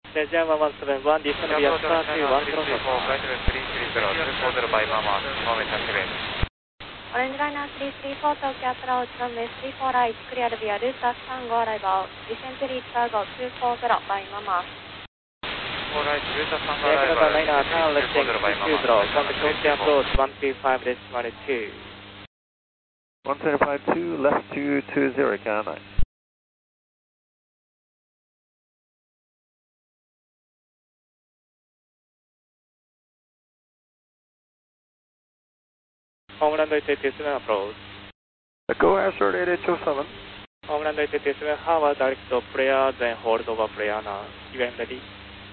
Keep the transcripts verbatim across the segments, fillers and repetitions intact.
Japan one one seven one, descend via star two one zero zero. Orange Liner three three four Tokyo approach, runway three four right, cleared via Lufthansa Tango arrival, descend to reach cargo two four zero by Mama. Jakarta Liner turn left two zero, contact Tokyo approach one two five decimal two. one zero five two, left two two zero, can I? Homeland eight eight seven approach. Go Azure eight eight two seven. Homeland eight eight seven, Harvard direct to player, then hold over player now. Event ready.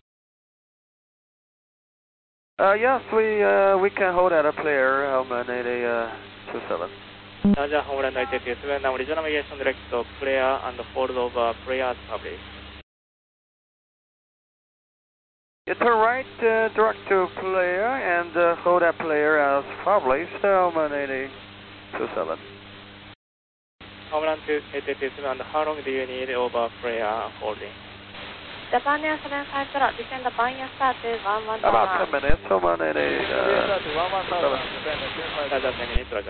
Uh, yes, we uh, we can hold at a player, Homeland eight eight two seven. Roger, Homeland eight eight seven, now regional navigation direct to player and hold over player public. You turn right, uh, direct to player, and uh, hold that player as published, Homeland eight eight two seven. Homeland eight eight seven, and how long do you need over player holding? Japan Air seven five zero, descend the Pioneer Star to one one zero. About ten minutes, Homeland eight eight two seven. Roger, ten minutes, Roger.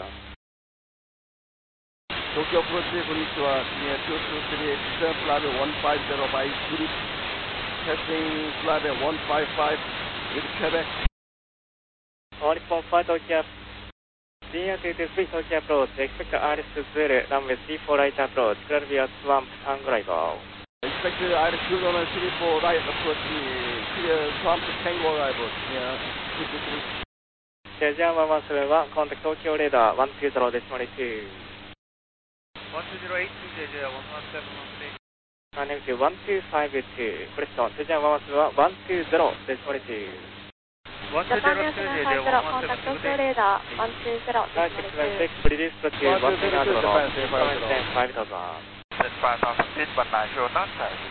Tokyo approach, konnichiwa, near two two three, descend flight one five zero by three. Testing flight one five five with Quebec. All Nippon five Tokyo, D N two two three Tokyo approach, expect R S zero, runway three four right approach, clear via Swamp Tango arrival. Expect R S zero runway three four right approach, clear Swamp Tango arrival, near two two three. Japan one one seven one, contact Tokyo radar one two zero decimal two. one two zero eight two J J, one one seven one three. Negative one two five two, Preston, Japan one one seven one two zero decimal two. one two Japan zero Air two seven J J, five zero, one one contact seven Tokyo two. radar one two zero Nine six seven six, release to one thing out of five thousand. Set five thousand feet, one nine zero knots.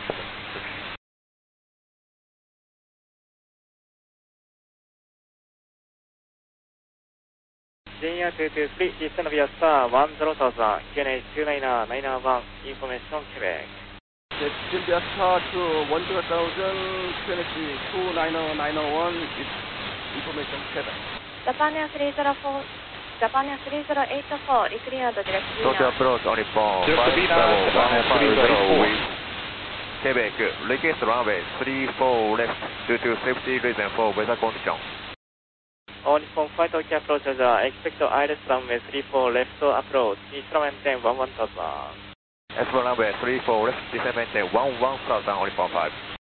J R two two three, descend via star one zero thousand, Q N H two nine nine one, information Quebec. Descend via star to one zero thousand, Q N H two nine nine one, information Quebec. Japan Air three zero four, Japan Air three zero eight four, recleared direct Tokyo Lina. approach on Nippon Direct five Lina, level Japan Air one five three zero eight four. with Quebec, request runway three four left due to safety reason for weather condition. All Nippon five Tokyo approach, Roger, expect R S runway three four left approach, Eastern maintain one one thousand. S one runway three four left, descend maintain one one thousand on Nippon five.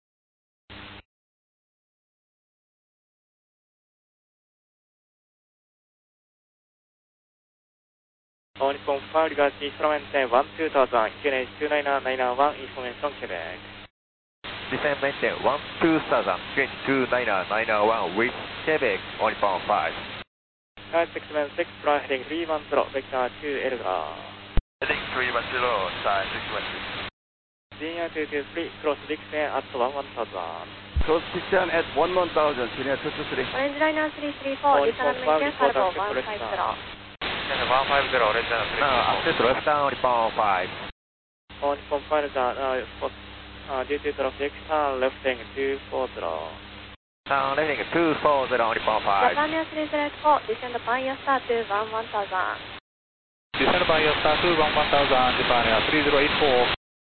All Nippon five regards Eastern maintain one two thousand, Q N H two nine nine one, information Quebec. Descend maintain one two thousand, Q N H two nine nine one with Quebec on Nippon five. nine six seven six, fly heading three one zero, vector two Elgar. Heading three one zero, sign six one six. D N two two three, cross Dixon at one one thousand. Cross Dixon at one one thousand, near two two three. Orange Liner three three four, All descend Nippon five, maintain cargo report one accept five Preston. zero. one five zero, orange Liner three Now, four. access left down Nippon five. All Nippon five, uh, spot, uh, due to traffic, turn left heading two four zero. Turn left two four zero on Nippon five. Japan Air three zero eight four, descend the Pioneer Star to one one thousand. Descend by your star two one one thousand, Japan Air three zero eight four.